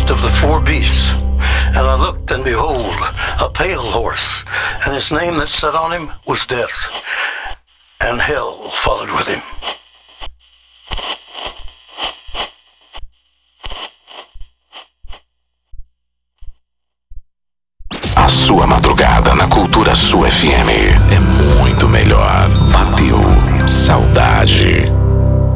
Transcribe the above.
first of the four beasts. And I looked, and behold, a pale horse, and his name that sat on him was Death, and hell followed with him. A sua madrugada na Cultura Sul FM é muito melhor. Bateu saudade.